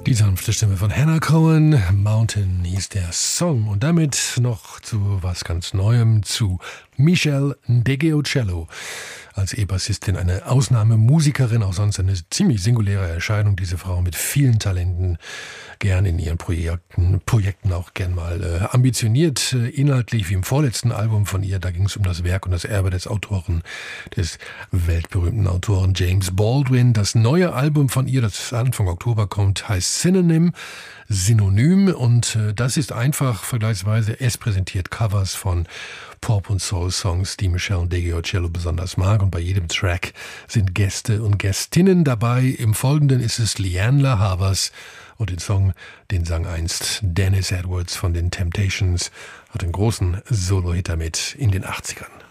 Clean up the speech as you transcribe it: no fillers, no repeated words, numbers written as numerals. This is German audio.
Die sanfte Stimme von Hannah Cohen, Mountain hieß der Song. Und damit noch zu was ganz Neuem, zu Michelle Ndegeocello. Als E-Bassistin eine Ausnahmemusikerin, auch sonst eine ziemlich singuläre Erscheinung, diese Frau mit vielen Talenten, gern in ihren Projekten auch gern mal ambitioniert, inhaltlich wie im vorletzten Album von ihr, da ging es um das Werk und das Erbe des weltberühmten Autoren James Baldwin. Das neue Album von ihr, das Anfang Oktober kommt, heißt Synonym, und das ist einfach vergleichsweise, es präsentiert Covers von Pop- und Soul-Songs, die Michelle Ndegeocello besonders mag, und bei jedem Track sind Gäste und Gästinnen dabei. Im Folgenden ist es Leanne La Havas, und den Song, den sang einst Dennis Edwards von den Temptations, hat einen großen Solo-Hit damit in den 80ern.